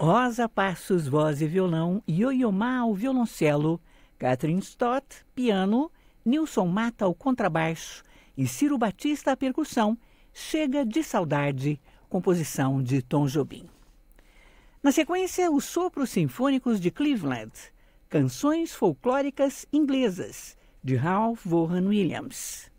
Rosa Passos, voz e violão, Yo-Yo Ma ao violoncelo, Catherine Stott, piano, Nilson Mata ao contrabaixo e Ciro Batista à percussão, Chega de Saudade, composição de Tom Jobim. Na sequência, os sopros sinfônicos de Cleveland, Canções Folclóricas Inglesas, de Ralph Vaughan Williams.